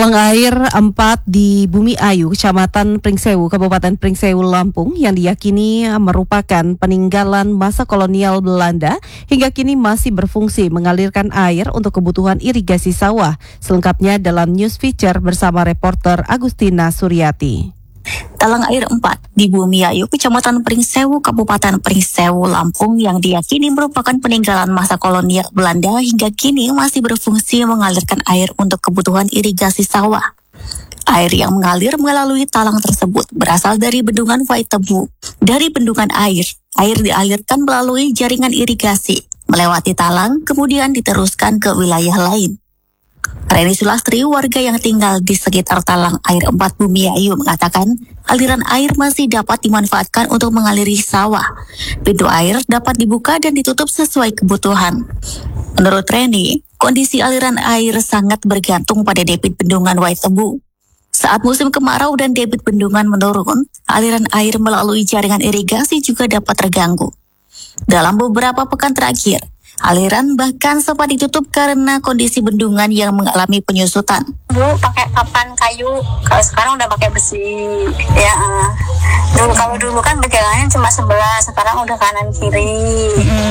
Talang air 4 di Bumi Ayu, Kecamatan Pringsewu, Kabupaten Pringsewu, Lampung yang diyakini merupakan peninggalan masa kolonial Belanda hingga kini masih berfungsi mengalirkan air untuk kebutuhan irigasi sawah. Selengkapnya dalam news feature bersama reporter Agustina Suryati. Talang air 4 di Bumi Ayu, Kecamatan Pringsewu, Kabupaten Pringsewu, Lampung yang diyakini merupakan peninggalan masa kolonial Belanda hingga kini masih berfungsi mengalirkan air untuk kebutuhan irigasi sawah. Air yang mengalir melalui talang tersebut berasal dari bendungan Waitebu. Dari bendungan air dialirkan melalui jaringan irigasi, melewati talang, kemudian diteruskan ke wilayah lain. Reni Sulastri, warga yang tinggal di sekitar Talang Air 4 Bumi Ayu, mengatakan aliran air masih dapat dimanfaatkan untuk mengaliri sawah. Pintu air dapat dibuka dan ditutup sesuai kebutuhan. Menurut Reni, kondisi aliran air sangat bergantung pada debit bendungan Waitebu. Saat musim kemarau dan debit bendungan menurun, aliran air melalui jaringan irigasi juga dapat terganggu. Dalam beberapa pekan terakhir, aliran bahkan sempat ditutup karena kondisi bendungan yang mengalami penyusutan. Dulu pakai papan kayu, kalau sekarang udah pakai besi. Ya, kalau dulu kan pegangannya cuma sebelah, sekarang udah kanan kiri.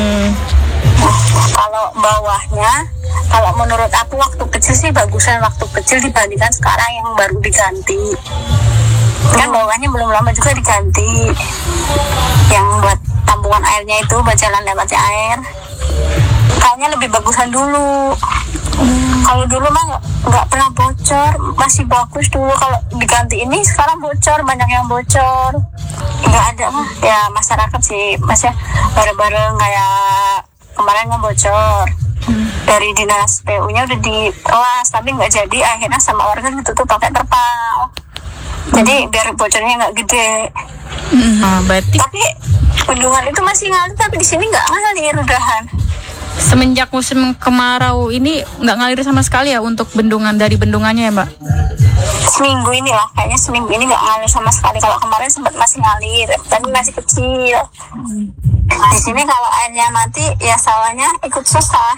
Kalau bawahnya, kalau menurut aku waktu kecil sih bagusan waktu kecil dibandingkan sekarang yang baru diganti. Kan bawahnya belum lama juga diganti. Yang buat tampungan airnya itu, buat jalan lewatnya air. Kayaknya lebih bagusan dulu. Kalau dulu mah nggak pernah bocor, masih bagus dulu. Kalau diganti ini sekarang bocor, banyak yang bocor. Nggak ada mah, ya masyarakat sih masih bareng-bareng kayak kemarin nggak bocor. Dari dinas PU-nya udah dikelas, tapi nggak jadi. Akhirnya sama warga ditutup pakai terpal. Jadi biar bocornya nggak gede. Berarti Tapi bendungan itu masih ngalir, tapi di sini nggak ngalir udahan. semenjak musim kemarau ini nggak ngalir sama sekali ya untuk bendungan, dari bendungannya ya Mbak? Seminggu ini lah, kayaknya seminggu ini nggak ngalir sama sekali. Kalau kemarin sempat masih ngalir, tapi masih kecil. Di sini kalau airnya mati, ya sawahnya ikut susah.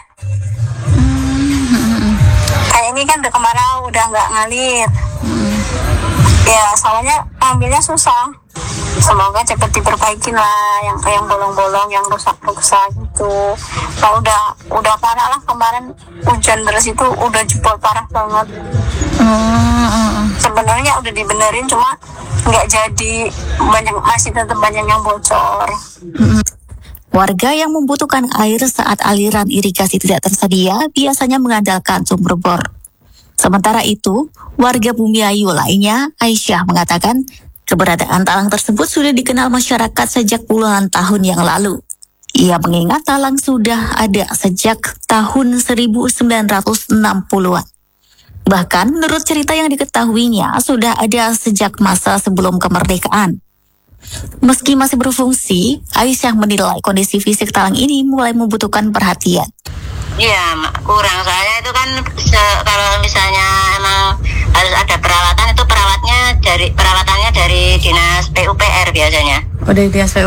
Kayak ini kan udah kemarau, udah nggak ngalir. Ya sawahnya ambilnya susah. Semoga cepat diperbaiki lah, yang bolong-bolong, yang rusak-rusak gitu. Nah, udah parah lah kemarin hujan deras itu udah jebol parah banget. Sebenarnya udah dibenerin cuma nggak jadi, masih tetap banyak yang bocor. Warga yang membutuhkan air saat aliran irigasi tidak tersedia biasanya mengandalkan sumber bor. Sementara itu, warga Bumi Ayu lainnya, Aisyah, mengatakan keberadaan talang tersebut sudah dikenal masyarakat sejak puluhan tahun yang lalu. Ia mengingat talang sudah ada sejak tahun 1960-an. Bahkan menurut cerita yang diketahuinya sudah ada sejak masa sebelum kemerdekaan. Meski masih berfungsi, Aisyah menilai kondisi fisik talang ini mulai membutuhkan perhatian. Iya, kurang. Soalnya itu kan kalau misalnya emang harus ada perawatan, itu perawatannya dari dinas PUPR biasanya. Oh, dari dinas